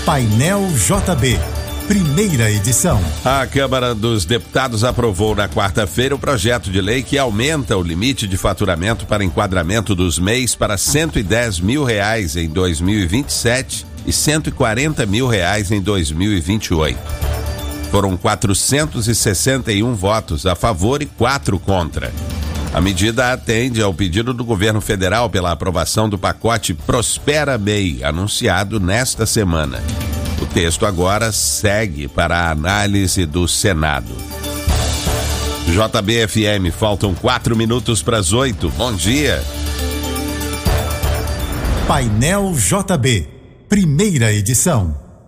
Painel JB, primeira edição. A Câmara dos Deputados aprovou na quarta-feira o projeto de lei que aumenta o limite de faturamento para enquadramento dos MEIs para R$110 mil em 2027 e R$140 mil em 2028. Foram 461 votos a favor e 4 contra. A medida atende ao pedido do governo federal pela aprovação do pacote Prospera MEI, anunciado nesta semana. O texto agora segue para a análise do Senado. JBFM, faltam 4 minutos para as 8. Bom dia. Painel JB, primeira edição.